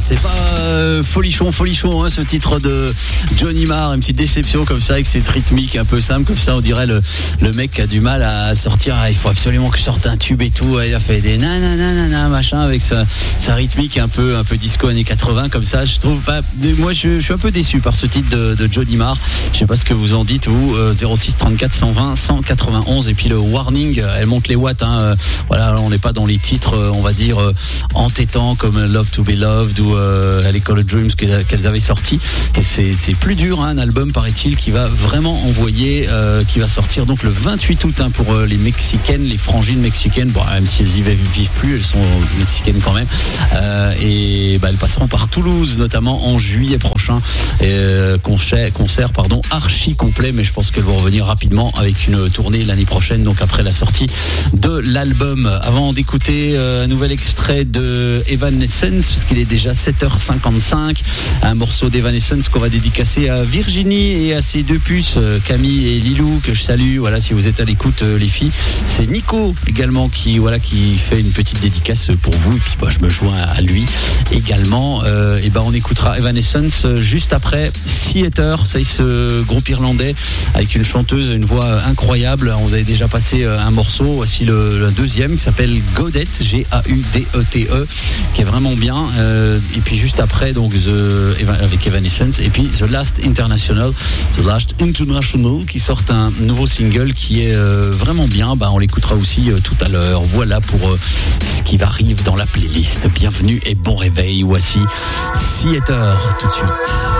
c'est pas folichon hein, ce titre de Johnny Marr, une petite déception comme ça avec cette rythmique un peu simple comme ça, on dirait le mec qui a du mal à sortir, il faut absolument que je sorte un tube et tout, il a fait des nanana machin avec sa rythmique un peu disco années 80 comme ça, je trouve pas, moi je suis un peu déçu par ce titre de Johnny Marr, je sais pas ce que vous en dites vous, 06 34 120 191 et puis le warning, elle monte les watts hein, voilà, on n'est pas dans les titres on va dire entêtants comme Love to Be Loved ou à l'école Dreams qu'elles avaient sorti, et c'est plus dur hein, un album paraît-il qui va vraiment envoyer, qui va sortir donc le 28 août hein, pour les mexicaines, les frangines mexicaines, bon, même si elles y vivent plus, elles sont mexicaines quand même, et elles passeront par Toulouse notamment en juillet prochain, concert archi complet, mais je pense qu'elles vont revenir rapidement avec une tournée l'année prochaine, donc après la sortie de l'album. Avant d'écouter un nouvel extrait de Evanescence, parce qu'il est déjà 7h55, un morceau d'Evanescence qu'on va dédicacer à Virginie et à ses deux puces, Camille et Lilou, que je salue. Voilà, si vous êtes à l'écoute les filles, c'est Nico également qui fait une petite dédicace pour vous, et puis je me joins à lui également. On écoutera Evanescence juste après Theater, c'est ce groupe irlandais avec une chanteuse, une voix incroyable. On vous avait déjà passé un morceau, voici le deuxième qui s'appelle Gaudette, Gaudete, qui est vraiment bien, et puis juste après donc avec Evanescence, et puis The Last International qui sort un nouveau single qui est vraiment bien, on l'écoutera aussi tout à l'heure. Voilà pour ce qui arrive dans la playlist. Bienvenue et bon réveil, voici Theater tout de suite.